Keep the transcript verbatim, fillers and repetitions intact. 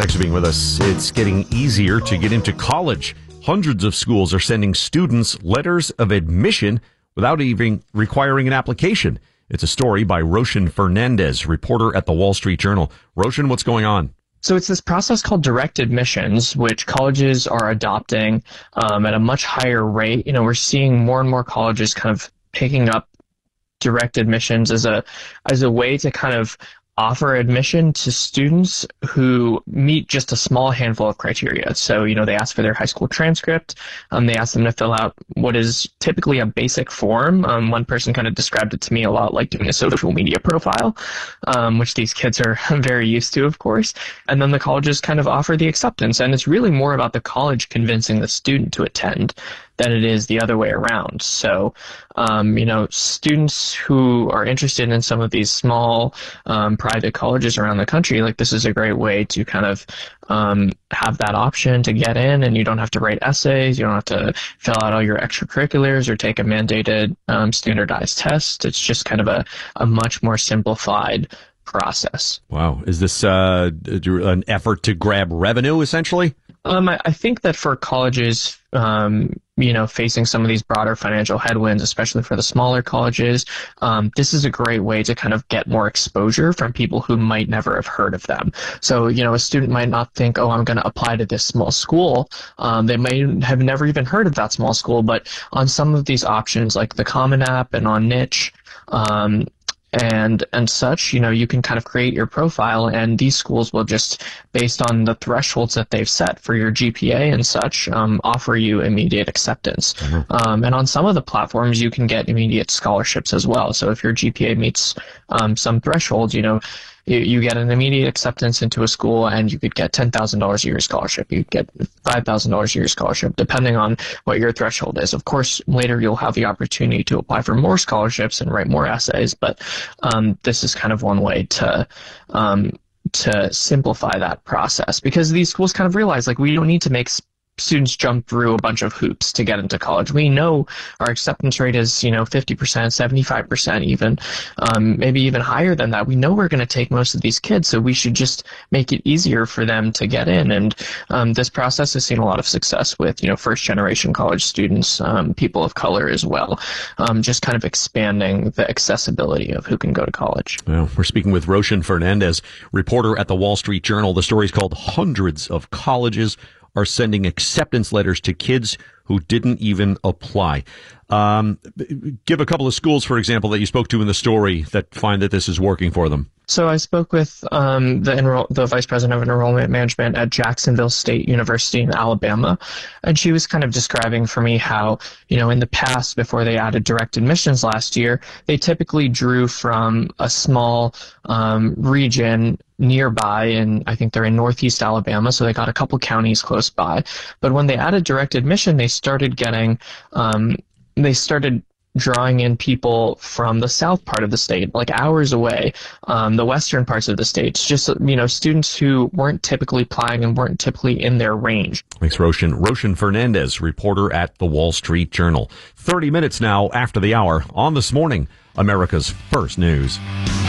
Thanks for being with us. It's getting easier to get into college. Hundreds of schools are sending students letters of admission without even requiring an application. It's a story by Roshan Fernandez, reporter at the Wall Street Journal. Roshan, what's going on? So it's this process called direct admissions, which colleges are adopting um, at a much higher rate. You know, we're seeing more and more colleges kind of picking up direct admissions as a as a way to kind of offer admission to students who meet just a small handful of criteria. So, you know, they ask for their high school transcript. Um, they ask them to fill out what is typically a basic form. Um, one person kind of described it to me a lot like doing a social media profile, um, which these kids are very used to, of course. And then the colleges kind of offer the acceptance. And it's really more about the college convincing the student to attend than it is the other way around. So, um, you know, students who are interested in some of these small um, private colleges around the country, like this is a great way to kind of um, have that option to get in, and you don't have to write essays, you don't have to fill out all your extracurriculars or take a mandated um, standardized test. It's just kind of a, a much more simplified process. Wow. Is this uh, an effort to grab revenue, essentially? Um, I, I think that for colleges, um, you know, facing some of these broader financial headwinds, especially for the smaller colleges, um, this is a great way to kind of get more exposure from people who might never have heard of them. So, you know, a student might not think, oh, I'm going to apply to this small school. Um, they may have never even heard of that small school, but on some of these options like the Common App and on Niche, um, and and such, you know, you can kind of create your profile, and these schools will just, based on the thresholds that they've set for your G P A and such, um, offer you immediate acceptance. Mm-hmm. Um, and on some of the platforms, you can get immediate scholarships as well. So if your G P A meets um, some thresholds, you know, you, you get an immediate acceptance into a school, and you could get ten thousand dollars a year scholarship. You get five thousand dollars a year scholarship, depending on what your threshold is. Of course, later you'll have the opportunity to apply for more scholarships and write more essays, but um, this is kind of one way to um, to simplify that process, because these schools kind of realize, like, we don't need to make students jump through a bunch of hoops to get into college. We know our acceptance rate is, you know, fifty percent, seventy-five percent even, um, maybe even higher than that. We know we're going to take most of these kids, so we should just make it easier for them to get in. And um, this process has seen a lot of success with, you know, first-generation college students, um, people of color as well, um, just kind of expanding the accessibility of who can go to college. Well, we're speaking with Roshan Fernandez, reporter at the Wall Street Journal. The story is called Hundreds of Colleges Are Sending Acceptance Letters to Kids Who Didn't Even Apply. Um, give a couple of schools, for example, that you spoke to in the story that find that this is working for them. So I spoke with um, the enroll- the vice president of enrollment management at Jacksonville State University in Alabama, and she was kind of describing for me how, you know, in the past, before they added direct admissions last year, they typically drew from a small um, region nearby, and I think they're in Northeast Alabama, so they got a couple counties close by. But when they added direct admission, they started getting, um, they started drawing in people from the south part of the state, like hours away, um, the western parts of the states, just, you know, students who weren't typically applying and weren't typically in their range. Thanks, Roshan. Roshan Fernandez, reporter at the Wall Street Journal. thirty minutes now after the hour on This Morning, America's First News.